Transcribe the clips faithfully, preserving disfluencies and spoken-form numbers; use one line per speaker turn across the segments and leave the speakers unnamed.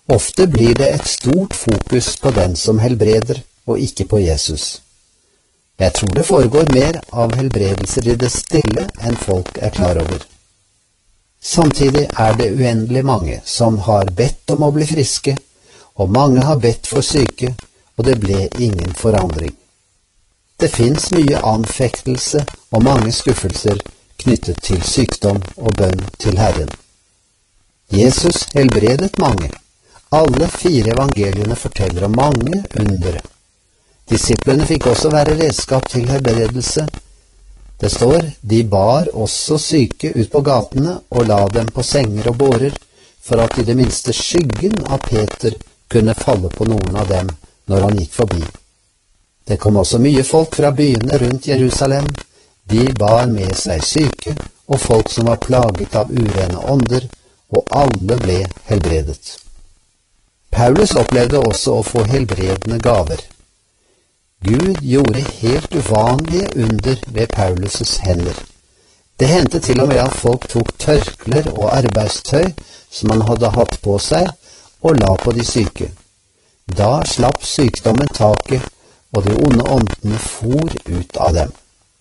Ofte blir det et stort fokus på den som helbreder, og ikke på Jesus. Jeg tror det foregår mer av helbredelser i det stille enn folk er klar over. Samtidig er det uendelig mange som har bedt om å bli friske, og mange har bedt for syke, og det ble ingen forandring. Det finnes mye anfektelse og mange skuffelser knyttet til sykdom og bønn til Herren. Jesus helbredet mange. Alle fire evangeliene forteller om mange undere. Disiplene fikk også være redskap til helbredelse. Det står, de bar også syke ut på gatene og la dem på senger og bårer, for at i det minste skyggen av Peter kunne falle på noen av dem når han gikk forbi. Det kom også mye folk fra byene rundt Jerusalem. De bar med seg syke og folk som var plaget av urene ånder, og alle ble helbredet. Paulus opplevde også å få helbredende gaver. Gud gjorde helt uvanlige under ved Paulus' hender. Det hendte til og med at folk tok tørkler og arbeidstøy som han hadde hatt på seg, og la på de syke. Da slapp sykdommen taket, og de onde åndene for ut av dem.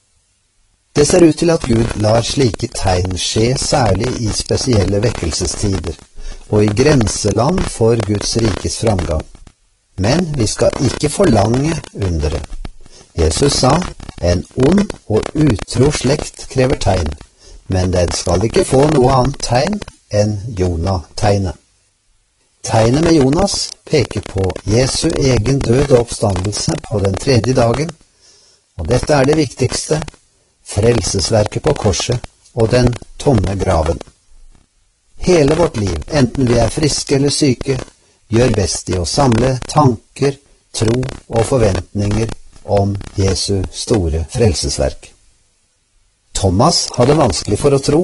Det ser ut til at Gud lar slike tegn skje særlig i spesielle vekkelsestider, og i grenseland for Guds rikes framgang. Men vi skal ikke forlange undere. Jesus sa, en ond og utro slekt krever tegn, men den skal ikke få noe annet tegn enn Jonah-tegnet. Tegnet med Jonas peker på Jesu egen død og oppstandelse på den tredje dagen, og dette er det viktigste, frelsesverket på korset og den tomme graven. Hele vårt liv, enten vi er friske eller syke, gjør best i å samle tanker, tro og forventninger om Jesu store frelsesverk. Thomas hadde vanskelig for å tro.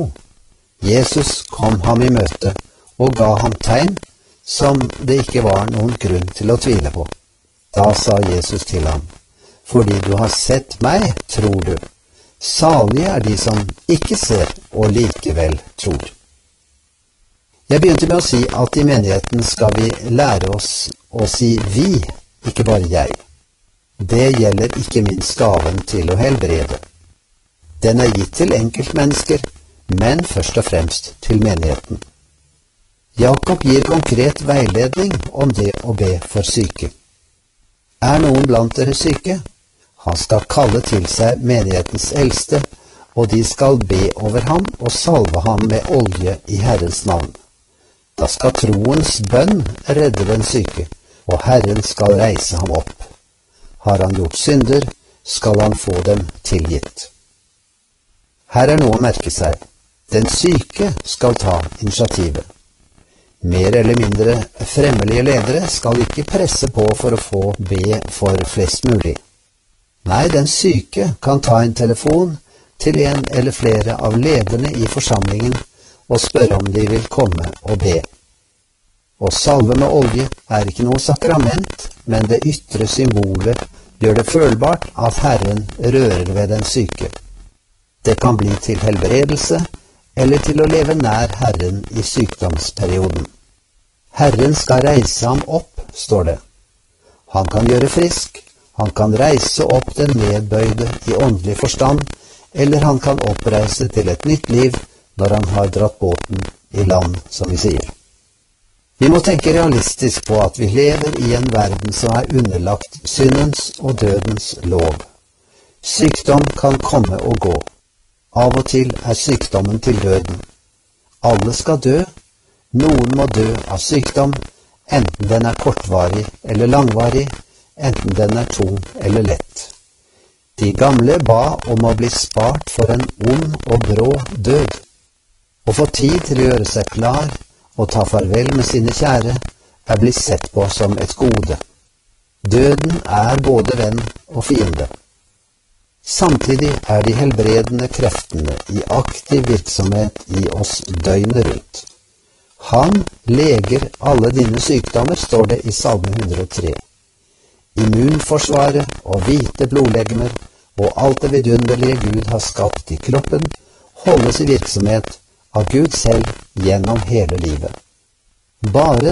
Jesus kom ham i møte og ga ham tegn som det ikke var noen grunn til å tvile på. Da sa Jesus til ham, fordi du har sett meg, tror du. Salige er de som ikke ser og likevel tror. Jeg begynte med å si at i menigheten skal vi lære oss å si vi, ikke bare jeg. Det gjelder ikke minst gaven til å helbrede. Den er gitt til enkeltmennesker, men først og fremst til menigheten. Jakob gir konkret veiledning om det å be for syke. Er noen blant dere syke? Han skal kalle til seg menighetens eldste, og de skal be over ham og salve ham med olje i Herrens navn. Da skal troens bønn redde den syke, og Herren skal reise ham opp. Har han gjort synder, skal han få dem tilgitt. Her er noe å merke seg. Den syke skal ta initiativet. Mer eller mindre fremmelige ledere skal ikke presse på for å få be for flest mulig. Nei, den syke kan ta en telefon til en eller flere av lederne i forsamlingen og spørre om de vil komme og be. Å salve med olje er ikke noe sakrament, men det ytre symbolet gjør det følbart at Herren rører ved den syke. Det kan bli til helbredelse eller til å leve nær Herren i sykdomsperioden. Herren skal reise ham opp, står det. Han kan gjøre frisk, han kan reise opp den nedbøyde i åndelig forstand, eller han kan oppreise til et nytt liv når han har dratt båten i land, som vi sier. Vi må tenke realistisk på at vi lever i en verden som er underlagt syndens og dødens lov. Sykdom kan komme og gå. Av og til er sykdommen til døden. Alle skal dø. Noen må dø av sykdom, enten den er kortvarig eller langvarig, enten den er tung eller lett. De gamle ba om å bli spart for en ond og brå død. Å få tid til å gjøre seg klar og ta farvel med sine kjære er blitt sett på som et gode. Døden er både venn og fiende. Samtidig er de helbredende kreftene i aktiv virksomhet i oss døgnet rundt. Han leger alle dine sykdommer, står det i Salme hundre og tre. Immunforsvaret og hvite blodlegemer og alt det vidunderlige Gud har skapt i kroppen, holdes i virksomhet av Gud selv gjennom hele livet. Bare